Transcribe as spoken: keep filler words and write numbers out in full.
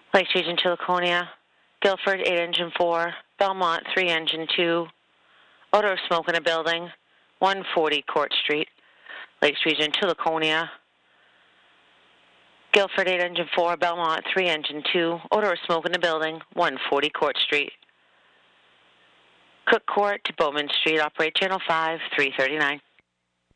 Lakes Region two, Laconia. Guilford, eight engine four. Belmont, three engine two. Odor of smoke in a building, one forty Court Street. Lakes Region two, Laconia. Guilford, eight engine four. Belmont, three engine two. Odor of smoke in the building, one forty Court Street. Cook Court to Bowman Street. Operate Channel five, three thirty-nine.